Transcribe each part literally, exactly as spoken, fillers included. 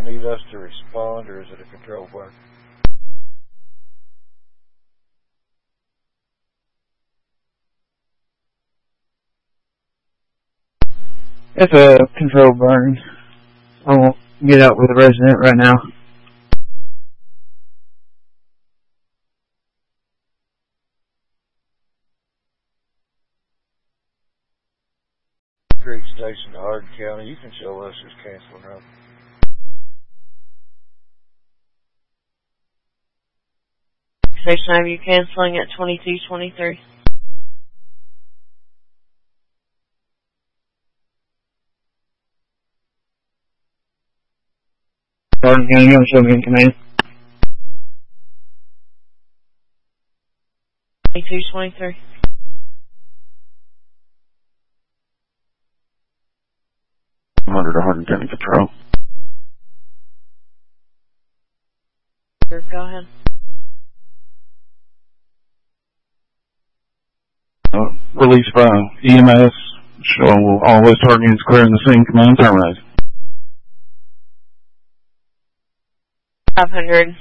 going to need us to respond, or is it a control burn? It's a control burn. I won't get out with a resident right now. Creek Station to Hardin County, you can show us as canceling up. Station, have you canceling at twenty-two twenty-three? Hardin County, you want to show me in command? twenty-two twenty-three. one hundred to Hardin County Patrol. Sure, go ahead. Uh, release by E M S, showing all West Hardin units clearing the scene, command terminated. five hundred.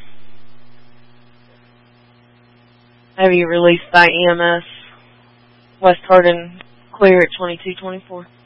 Have you released by E M S? West Hardin clear at twenty-two twenty-four.